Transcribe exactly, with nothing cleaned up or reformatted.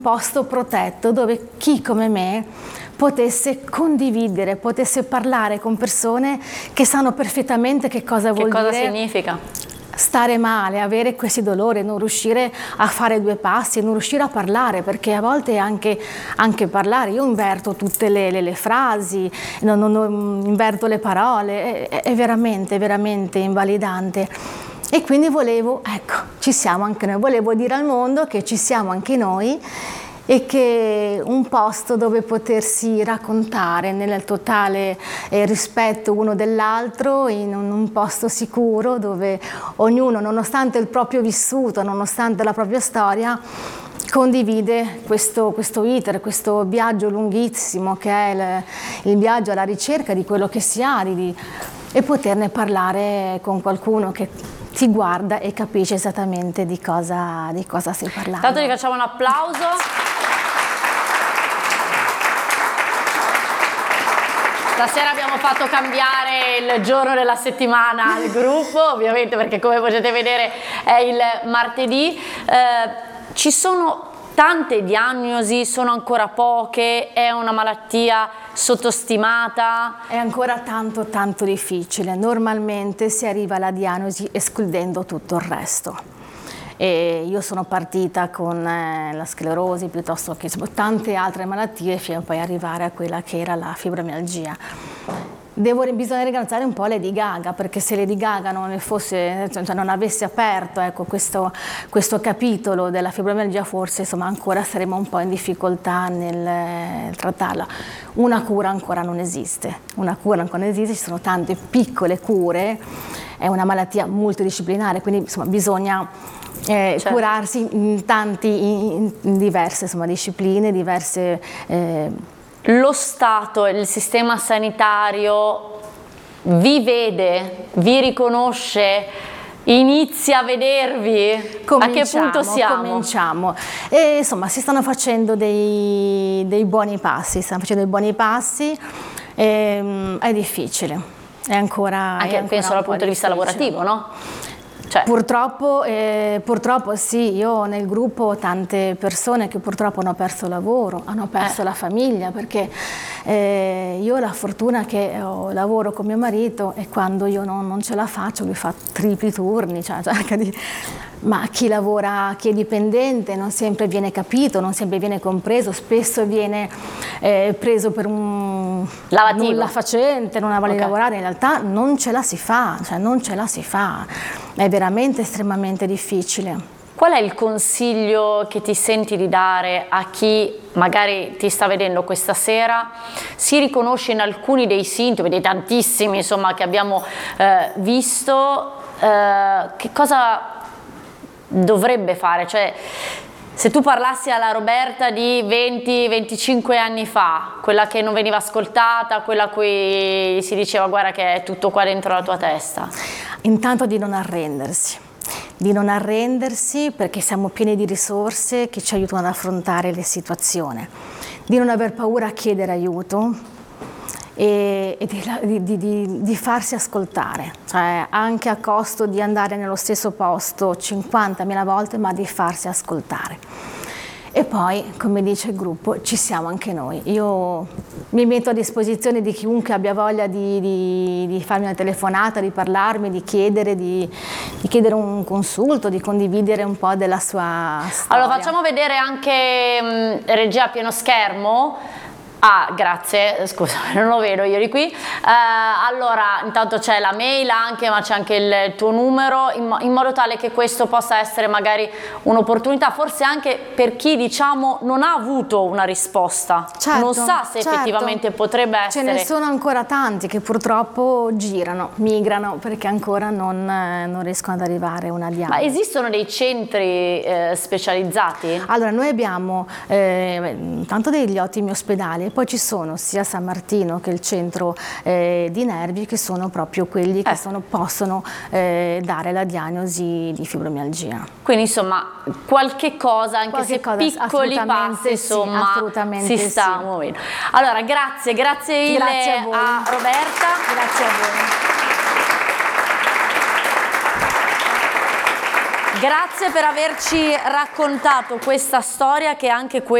posto protetto dove chi come me potesse condividere, potesse parlare con persone che sanno perfettamente che cosa vuol Che cosa dire significa? stare male, avere questi dolori, non riuscire a fare due passi, non riuscire a parlare, perché a volte anche, anche parlare, io inverto tutte le, le, le frasi, non, non, non inverto le parole, è, è veramente, veramente invalidante. E quindi volevo, ecco, ci siamo anche noi, volevo dire al mondo che ci siamo anche noi e che un posto dove potersi raccontare nel totale eh, rispetto uno dell'altro, in un, un posto sicuro dove ognuno, nonostante il proprio vissuto, nonostante la propria storia, condivide questo, questo iter, questo viaggio lunghissimo che è il, il viaggio alla ricerca di quello che si ha di, e poterne parlare con qualcuno che ti guarda e capisce esattamente di cosa, di cosa stai parlando. Intanto gli facciamo un applauso. Stasera abbiamo fatto cambiare il giorno della settimana al gruppo, ovviamente perché come potete vedere è il martedì. Eh, ci sono tante diagnosi, sono ancora poche, è una malattia sottostimata? È ancora tanto tanto difficile, normalmente si arriva alla diagnosi escludendo tutto il resto. E io sono partita con eh, la sclerosi piuttosto che insomma, tante altre malattie fino a poi arrivare a quella che era la fibromialgia. Devo, bisogna ringraziare un po' Lady Gaga, perché se Lady Gaga non, fosse, cioè non avesse aperto ecco, questo, questo capitolo della fibromialgia, forse insomma, ancora saremmo un po' in difficoltà nel trattarla. Una cura ancora non esiste, una cura ancora non esiste, ci sono tante piccole cure, è una malattia multidisciplinare, quindi insomma, bisogna eh, certo. curarsi in tanti, in, in diverse insomma, discipline, diverse... Eh, Lo Stato e il sistema sanitario vi vede, vi riconosce, inizia a vedervi? A che punto siamo? Cominciamo. E, insomma, si stanno facendo dei, dei buoni passi, stanno facendo dei buoni passi, e, è difficile, è ancora Anche è ancora penso dal punto di vista lavorativo, no? Cioè. Purtroppo, eh, purtroppo sì, io ho nel gruppo ho tante persone che purtroppo hanno perso il lavoro, hanno perso eh. la famiglia, perché eh, io ho la fortuna che ho, lavoro con mio marito e quando io non, non ce la faccio lui fa tripli turni, cioè, cerca di... ma chi lavora, chi è dipendente non sempre viene capito, non sempre viene compreso, spesso viene eh, preso per un nulla facente, non ha voglia di lavorare, in realtà non ce la si fa, cioè non ce la si fa, è veramente estremamente difficile. Qual è il consiglio che ti senti di dare a chi magari ti sta vedendo questa sera, si riconosce in alcuni dei sintomi, dei tantissimi insomma che abbiamo eh, visto, eh, che cosa dovrebbe fare? Cioè, se tu parlassi alla Roberta di venti venticinque anni fa, quella che non veniva ascoltata, quella a cui si diceva guarda che è tutto qua dentro la tua testa. Intanto di non arrendersi, di non arrendersi perché siamo pieni di risorse che ci aiutano ad affrontare le situazioni, di non aver paura a chiedere aiuto e, e di, di, di, di farsi ascoltare, cioè anche a costo di andare nello stesso posto cinquantamila volte, ma di farsi ascoltare. E poi, come dice il gruppo, ci siamo anche noi. Io mi metto a disposizione di chiunque abbia voglia di, di, di farmi una telefonata, di parlarmi, di chiedere, di, di chiedere un consulto, di condividere un po' della sua storia. Allora facciamo vedere anche mh, regia a pieno schermo. Ah, grazie, scusa, non lo vedo io di qui. Eh, allora, intanto c'è la mail anche, ma c'è anche il tuo numero, in, mo in modo tale che questo possa essere magari un'opportunità, forse anche per chi, diciamo, non ha avuto una risposta, certo, non sa se certo. effettivamente potrebbe essere. Ce ne sono ancora tanti che purtroppo girano, migrano, perché ancora non, eh, non riescono ad arrivare a una diagnosi. Ma esistono dei centri eh, specializzati? Allora, noi abbiamo eh, tanto degli ottimi ospedali, poi ci sono sia San Martino che il centro eh, di nervi che sono proprio quelli che eh. sono, possono eh, dare la diagnosi di fibromialgia. Quindi insomma qualche cosa, anche qualche se cosa, piccoli passi, insomma, sì, si sta sì. muovendo. Allora grazie, grazie mille grazie a, voi. a Roberta. Grazie a voi. Grazie per averci raccontato questa storia che è anche quella